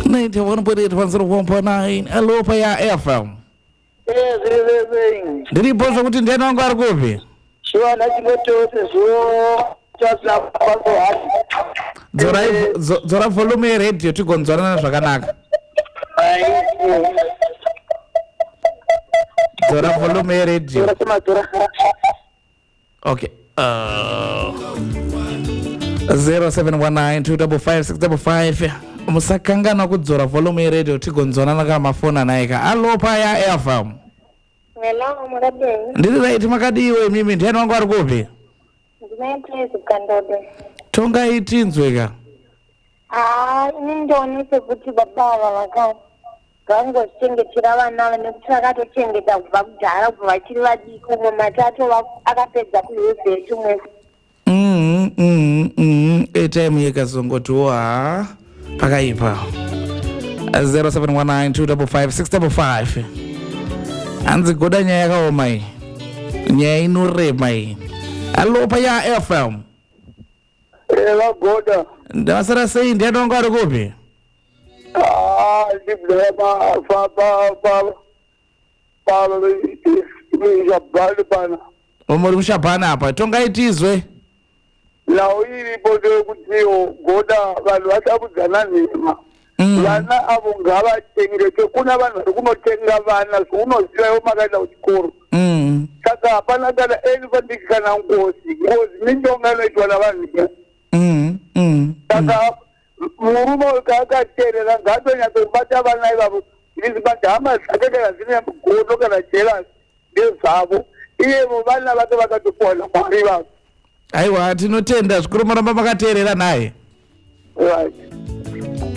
91.8 hello paya FM. Zilezeni. Ndiripoza kuti ndiyani wangu ari kupi? Shuwa nachingotose zuwo chasina kwako hati. Dzora volume yeredio tigonzwanana zvakanaka. Dzora volume yeredio. Okay. 0719255655 musakangana kudzora volume yeredio tigonzwanana kamafona naika. Allo paya FM. Hello, murabe. Ndiri right makadiwe mimi ndiyani wangu ari kupi? Ndinaitwa Zikandobe. Tonga itinzweka. Indoni sekuti baba vavaka vangochengetera vana nekuti vakatochengeta kubva kudhara kubva vachiri vadiki umwe matatu akapedza kuyunivhesiti umwe. Airtime yekazongotiwo pakaipa. 0719255655 hanzi goda nyaya yakaoma iyi, nyaya inorema iyi. Allo paya FM. Goda. Ndasara sei ndiyani wangu ari kupi? Muri mushabhana apa tonga itizwe. Lao iripo ndeyekutiwo goda vanhu vatabudzana nhema. Vana avo ngavachengete, kuna vanhu vari kunotenga vana zvaunozivawo makaenda kuchikoro. Saka hapana kana elefantiki kana ngozi mitonga inoitwa navanhu. Saka murume kaakateerera ngaatonyatsobata vana ivavo ndizibata hama dzake kana dzine godo kana jelas ndezvavo iyevo vana vake vakatopona mwari vavo. Aiwa tinotenda zvikuru maramba makateerera naye. Right.